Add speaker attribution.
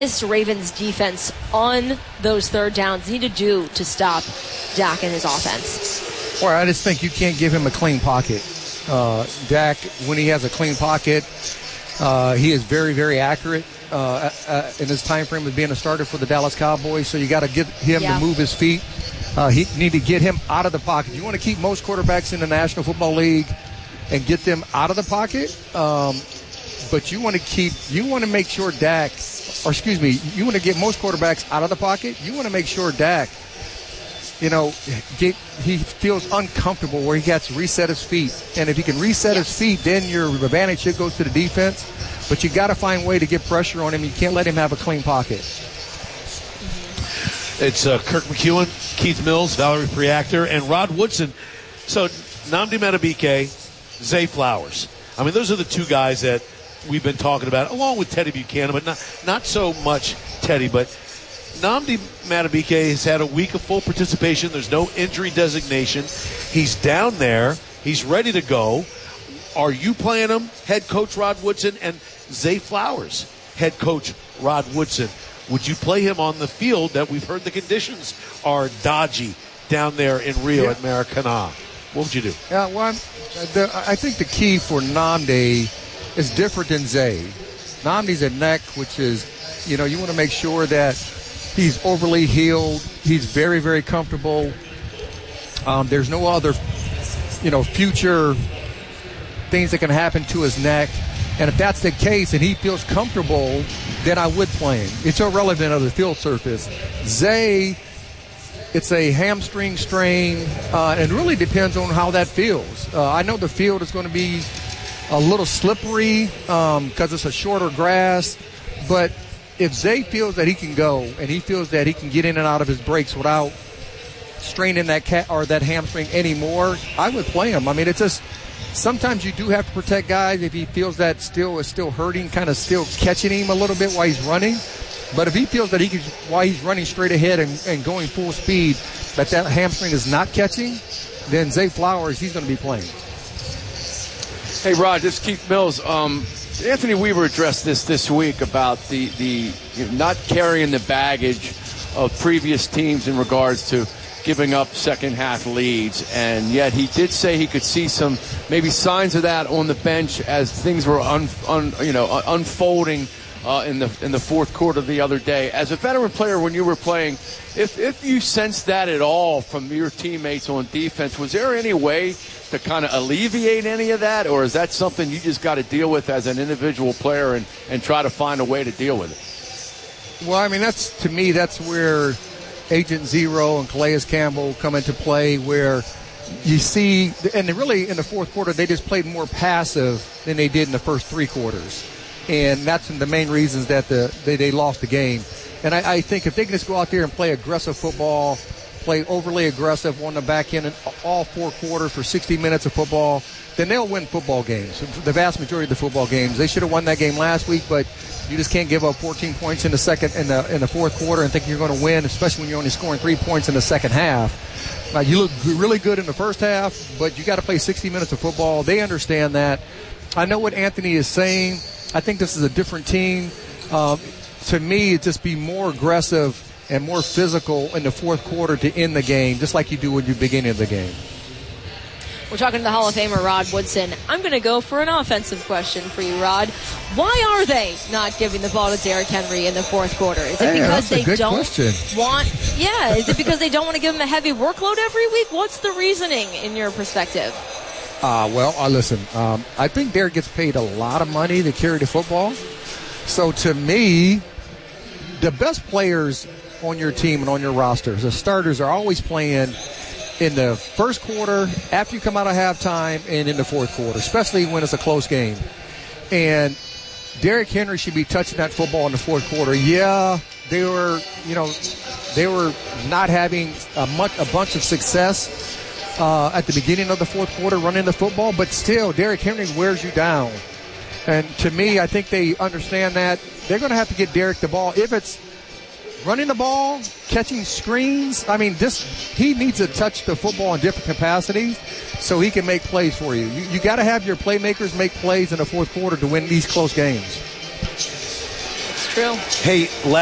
Speaker 1: This Ravens defense on those third downs need to do to stop Dak and his offense?
Speaker 2: Well, I just think you can't give him a clean pocket. Dak, when he has a clean pocket, he is very, very accurate in his time frame of being a starter for the Dallas Cowboys. So you got to get him to move his feet. You need to get him out of the pocket. You want to keep most quarterbacks in the National Football League and get them out of the pocket. But you want to make sure Dak, you want to get most quarterbacks out of the pocket. You want to make sure Dak, he feels uncomfortable where he gets to reset his feet. And if he can reset his feet, then your advantage goes to the defense. But you got to find a way to get pressure on him. You can't let him have a clean pocket.
Speaker 3: It's Kirk McEwen, Keith Mills, Valerie Priactor, and Rod Woodson. So Nnamdi Madubuike, Zay Flowers. I mean, those are the two guys that we've been talking about, along with Teddy Buchanan, but not so much Teddy. But Nnamdi Madubuike has had a week of full participation. There's no injury designation. He's down there. He's ready to go. Are you playing him, head coach Rod Woodson, and Zay Flowers, head coach Rod Woodson? Would you play him on the field that we've heard the conditions are dodgy down there in Rio at Maracana? What would you do?
Speaker 2: Yeah, well, I think the key for Nnamdi is different than Zay. Nnamdi's a neck, which is, you want to make sure that he's overly healed. He's very, very comfortable. There's no other, future things that can happen to his neck. And if that's the case and he feels comfortable, then I would play him. It's irrelevant of the field surface. Zay, it's a hamstring strain, and it really depends on how that feels. I know the field is going to be a little slippery because it's a shorter grass, but if Zay feels that he can go and he feels that he can get in and out of his breaks without straining that hamstring anymore, I would play him. I mean, it's just sometimes you do have to protect guys if he feels that is still hurting, kind of still catching him a little bit while he's running. But if he feels that while he's running straight ahead and going full speed, that hamstring is not catching, then Zay Flowers, he's going to be playing.
Speaker 4: Hey, Rod, this is Keith Mills. Anthony Weaver addressed this week about the not carrying the baggage of previous teams in regards to giving up second-half leads, and yet he did say he could see some maybe signs of that on the bench as things were unfolding in the fourth quarter the other day. As a veteran player, when you were playing, if you sensed that at all from your teammates on defense, was there any way to kind of alleviate any of that, or is that something you just got to deal with as an individual player and try to find a way to deal with it?
Speaker 2: Well, I mean, that's where Agent Zero and Calais Campbell come into play, where you see, and really in the fourth quarter, they just played more passive than they did in the first three quarters. And that's the main reasons that they lost the game. And I think if they can just go out there and play aggressive football, play overly aggressive on the back end in all four quarters for 60 minutes of football, then they'll win football games. The vast majority of the football games. They should have won that game last week, but you just can't give up 14 points in the fourth quarter and think you're going to win, especially when you're only scoring 3 points in the second half. Now, you look really good in the first half, but you got to play 60 minutes of football. They understand that. I know what Anthony is saying. I think this is a different team. To me, it's just be more aggressive and more physical in the fourth quarter to end the game, just like you do when you begin the game.
Speaker 1: We're talking to the Hall of Famer Rod Woodson. I'm going to go for an offensive question for you, Rod. Why are they not giving the ball to Derrick Henry in the fourth quarter? Is it because they don't want? Yeah, is it because they don't want to give him a heavy workload every week? What's the reasoning in your perspective?
Speaker 2: Listen. I think Derrick gets paid a lot of money to carry the football. So to me, the best players on your team and on your rosters, the starters, are always playing in the first quarter, after you come out of halftime, and in the fourth quarter, especially when it's a close game. And Derrick Henry should be touching that football in the fourth quarter. Yeah, they were not having a bunch of success at the beginning of the fourth quarter running the football, but still, Derrick Henry wears you down. And to me, I think they understand that. They're going to have to get Derrick the ball. If it's running the ball, catching screens, he needs to touch the football in different capacities so he can make plays for you. You got to have your playmakers make plays in the fourth quarter to win these close games.
Speaker 1: true.
Speaker 3: Hey,